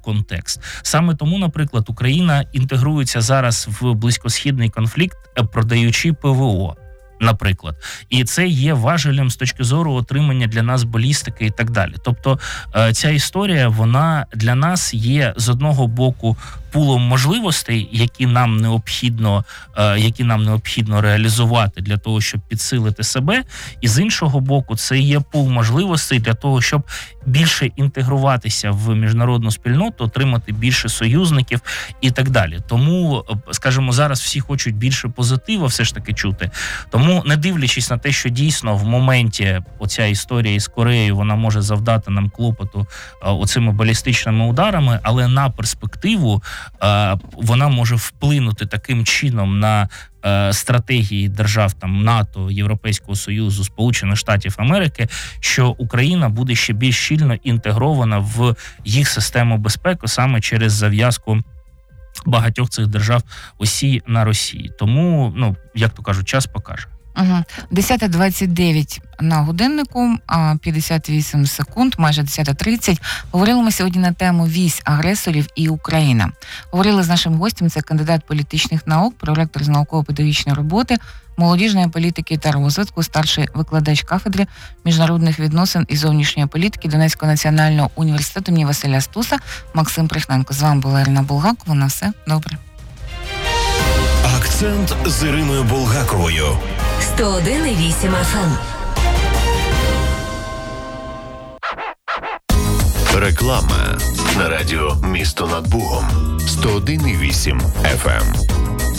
контекст. Саме тому, наприклад, Україна інтегрується зараз в близькосхідний конфлікт, продаючи ПВО. Наприклад, і це є важелем з точки зору отримання для нас балістики і так далі. Тобто ця історія, вона для нас є з одного боку пулом можливостей, які нам необхідно реалізувати для того, щоб підсилити себе, і з іншого боку, це є пул можливостей для того, щоб більше інтегруватися в міжнародну спільноту, отримати більше союзників і так далі. Тому, скажімо, зараз всі хочуть більше позитиву все ж таки чути. Тому, не дивлячись на те, що дійсно в моменті оця історія із Кореєю, вона може завдати нам клопоту оцими балістичними ударами, але на перспективу вона може вплинути таким чином на стратегії держав там НАТО, Європейського Союзу, Сполучених Штатів Америки, що Україна буде ще більш щільно інтегрована в їх систему безпеки саме через зав'язку багатьох цих держав осі на Росії. Тому, як то кажуть, час покаже. 10:29 на годиннику, 58 секунд, майже 10:30. Говорили ми сьогодні на тему «Вісь агресорів і Україна». Говорили з нашим гостем, це кандидат політичних наук, проректор з науково-педагогічної роботи, молодіжної політики та розвитку, старший викладач кафедри міжнародних відносин і зовнішньої політики Донецького національного університету імені Василя Стуса Максим Прихненко. З вами була Ірина Булгакова. На все добре. Акцент з Іриною Булгаковою. 101,8 FM. Реклама на радіо «Місто над Бугом». 101,8 FM.